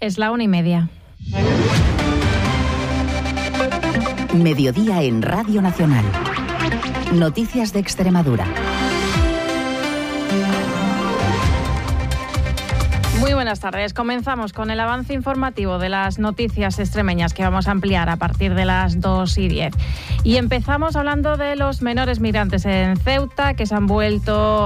Es la 1:30. Mediodía en Radio Nacional. Noticias de Extremadura. Muy buenas tardes. Comenzamos con el avance informativo de las noticias extremeñas que vamos a ampliar a partir de las 2:10. Y empezamos hablando de los menores migrantes en Ceuta, que han vuelto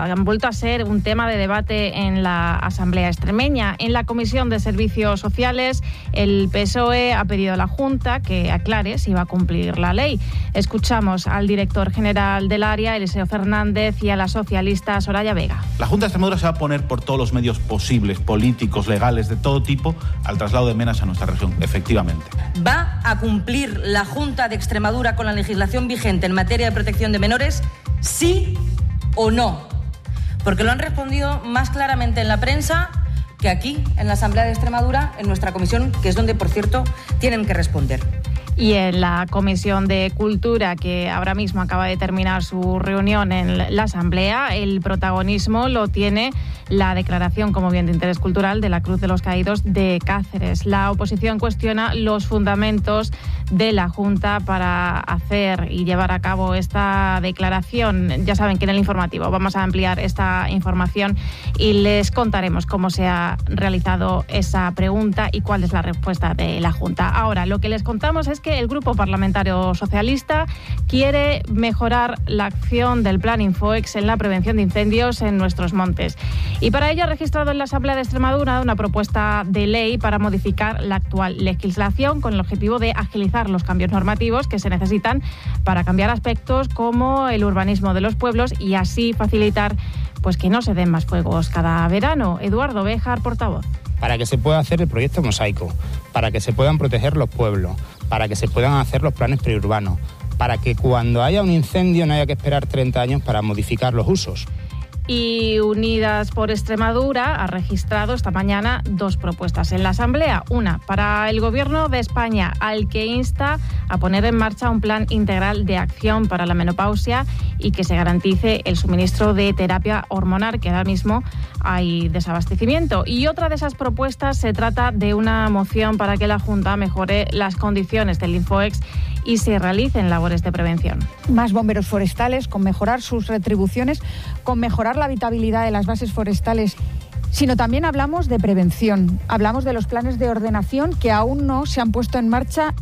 a ser un tema de debate en la Asamblea extremeña. En la Comisión de Servicios Sociales, el PSOE ha pedido a la Junta que aclare si va a cumplir la ley. Escuchamos al director general del área, Eliseo Fernández, y a la socialista Soraya Vega. La Junta de Extremadura se va a poner por todos los medios posibles, políticos, legales, de todo tipo, al traslado de menas a nuestra región, efectivamente. ¿Va a cumplir la Junta de Extremadura con la legislación vigente en materia de protección de menores, sí o no? Porque lo han respondido más claramente en la prensa que aquí, en la Asamblea de Extremadura, en nuestra comisión, que es donde, por cierto, tienen que responder. Y en la Comisión de Cultura, que ahora mismo acaba de terminar su reunión en la Asamblea, el protagonismo lo tiene la declaración como bien de interés cultural de la Cruz de los Caídos de Cáceres. La oposición cuestiona los fundamentos de la Junta para hacer y llevar a cabo esta declaración. Ya saben que en el informativo vamos a ampliar esta información y les contaremos cómo se ha realizado esa pregunta y cuál es la respuesta de la Junta. Ahora, lo que les contamos es que el Grupo Parlamentario Socialista quiere mejorar la acción del Plan Infoex en la prevención de incendios en nuestros montes. Y para ello ha registrado en la Asamblea de Extremadura una propuesta de ley para modificar la actual legislación con el objetivo de agilizar los cambios normativos que se necesitan para cambiar aspectos como el urbanismo de los pueblos y así facilitar pues que no se den más fuegos cada verano. Eduardo Béjar, portavoz. Para que se pueda hacer el proyecto Mosaico, para que se puedan proteger los pueblos, para que se puedan hacer los planes preurbanos, para que cuando haya un incendio no haya que esperar 30 años para modificar los usos. Y Unidas por Extremadura ha registrado esta mañana dos propuestas en la Asamblea. Una para el Gobierno de España, al que insta a poner en marcha un plan integral de acción para la menopausia y que se garantice el suministro de terapia hormonal, que ahora mismo hay desabastecimiento. Y otra de esas propuestas se trata de una moción para que la Junta mejore las condiciones del Infoex y se realicen labores de prevención. Más bomberos forestales, con mejorar sus retribuciones, con mejorar la habitabilidad de las bases forestales, sino también hablamos de prevención, hablamos de los planes de ordenación que aún no se han puesto en marcha.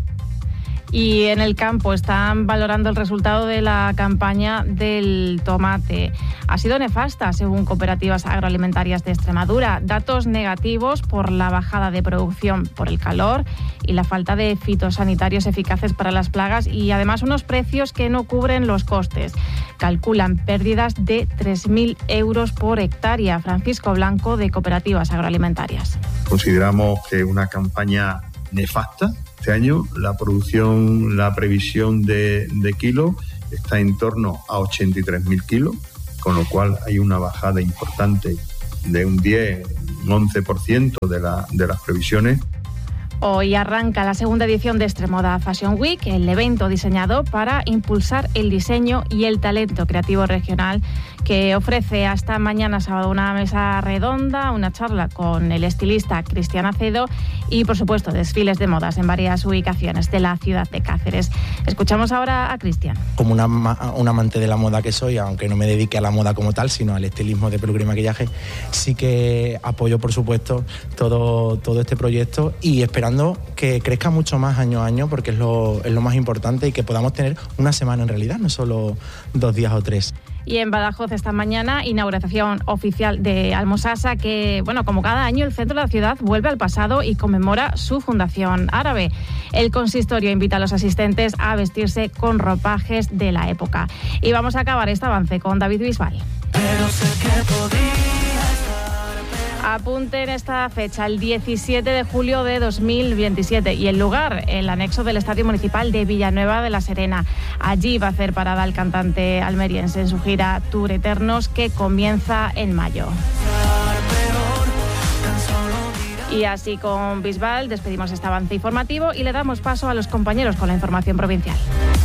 Y en el campo están valorando el resultado de la campaña del tomate. Ha sido nefasta, según cooperativas agroalimentarias de Extremadura. Datos negativos por la bajada de producción por el calor y la falta de fitosanitarios eficaces para las plagas y además unos precios que no cubren los costes. Calculan pérdidas de 3.000 euros por hectárea. Francisco Blanco, de Cooperativas Agroalimentarias. Consideramos que una campaña nefasta. Este año la producción, la previsión de kilos está en torno a 83.000 kilos, con lo cual hay una bajada importante de un 10, un 11% de las previsiones. Hoy arranca la segunda edición de Extremoda Fashion Week, el evento diseñado para impulsar el diseño y el talento creativo regional, que ofrece hasta mañana sábado una mesa redonda, una charla con el estilista Cristian Acedo y, por supuesto, desfiles de modas en varias ubicaciones de la ciudad de Cáceres. Escuchamos ahora a Cristian. Como un amante de la moda que soy, aunque no me dedique a la moda como tal, sino al estilismo de peluquería y maquillaje, sí que apoyo, por supuesto, todo este proyecto y esperando que crezca mucho más año a año, porque es lo más importante, y que podamos tener una semana en realidad, no solo 2 días o 3. Y en Badajoz esta mañana, inauguración oficial de Almosasa, que, como cada año, el centro de la ciudad vuelve al pasado y conmemora su fundación árabe. El consistorio invita a los asistentes a vestirse con ropajes de la época. Y vamos a acabar este avance con David Bisbal. Pero sé que Apunten esta fecha, el 17 de julio de 2027, y el lugar, el anexo del Estadio Municipal de Villanueva de la Serena. Allí va a hacer parada el cantante almeriense en su gira Tour Eternos, que comienza en mayo. Y así con Bisbal despedimos este avance informativo y le damos paso a los compañeros con la información provincial.